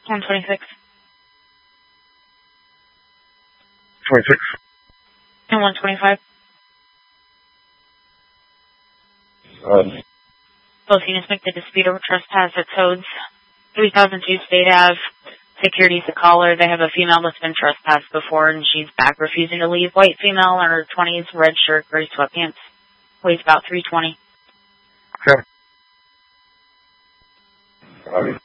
126. 26. And 125. Both units make the dispute over trespass at Toads, 3002 State Ave. Security's a caller. They have a female that's been trespassed before, and she's back refusing to leave. White female in her 20s, red shirt, gray sweatpants. Weighs about 320. Okay.